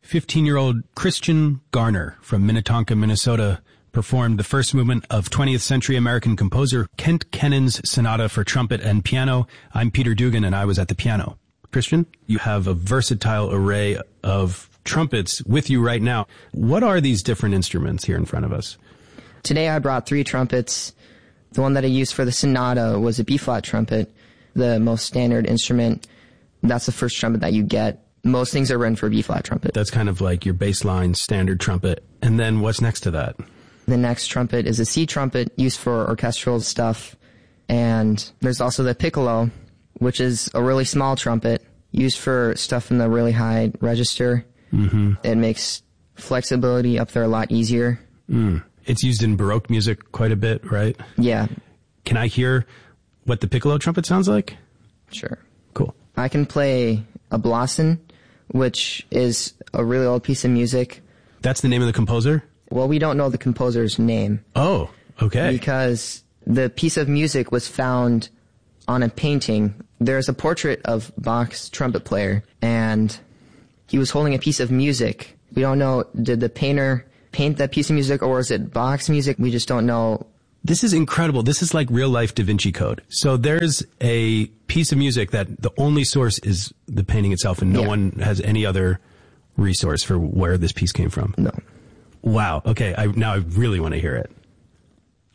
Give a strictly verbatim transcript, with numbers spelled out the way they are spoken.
fifteen-year-old Christian Garner from Minnetonka, Minnesota, performed the first movement of twentieth century American composer Kent Kennan's Sonata for Trumpet and Piano. I'm Peter Dugan, and I was at the piano. Christian, you have a versatile array of trumpets with you right now. What are these different instruments here in front of us? Today I brought three trumpets. The one that I used for the sonata was a B-flat trumpet, the most standard instrument. That's the first trumpet that you get. Most things are written for B-flat trumpet. That's kind of like your baseline standard trumpet. And then what's next to that? The next trumpet is a C trumpet used for orchestral stuff. And there's also the piccolo, which is a really small trumpet used for stuff in the really high register. Mm-hmm. It makes flexibility up there a lot easier. Mm. It's used in Baroque music quite a bit, right? Yeah. Can I hear what the piccolo trumpet sounds like? Sure. Cool. I can play a Blasen, which is a really old piece of music. That's the name of the composer? Well, we don't know the composer's name. Oh, okay. Because the piece of music was found on a painting. There's a portrait of Bach's trumpet player, and he was holding a piece of music. We don't know, did the painter paint that piece of music, or is it Bach's music? We just don't know. This is incredible. This is like real-life Da Vinci Code. So there's a piece of music that the only source is the painting itself, and no yeah. one has any other resource for where this piece came from. No. Wow. Okay. I, now I really want to hear it.